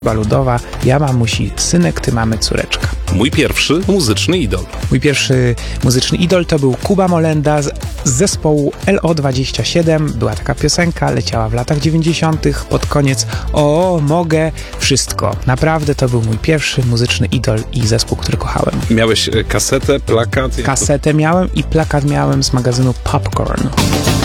ludowa, ja mamusi synek, ty mamy córeczka. Mój pierwszy muzyczny idol. Mój pierwszy muzyczny idol to był Kuba Molenda z zespołu LO27. Była taka piosenka, leciała w latach 90. pod koniec. O, mogę wszystko. Naprawdę to był mój pierwszy muzyczny idol i zespół, który kochałem. Miałeś kasetę, plakat? Kasetę miałem i plakat miałem z magazynu Popcorn.